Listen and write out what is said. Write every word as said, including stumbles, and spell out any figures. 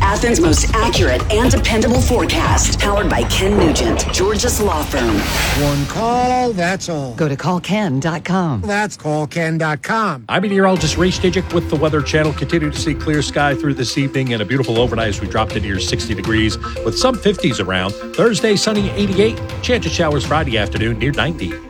Athens' most accurate and dependable forecast. Powered by Ken Nugent, George's Law Firm. One call, that's all. Go to call ken dot com. That's call ken dot com. I'm meteorologist Ray Stajic with the Weather Channel. Continue to see clear sky through this evening and a beautiful overnight as we drop to near sixty degrees with some fifties around. Thursday, sunny eighty-eight. Chance of showers Friday afternoon near ninety.